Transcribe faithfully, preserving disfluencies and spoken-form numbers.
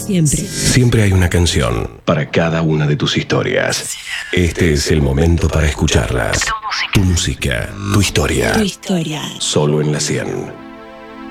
Siempre. Siempre hay una canción para cada una de tus historias. Este es el momento para escucharlas. Tu música, tu historia. Tu historia. Solo en la cien.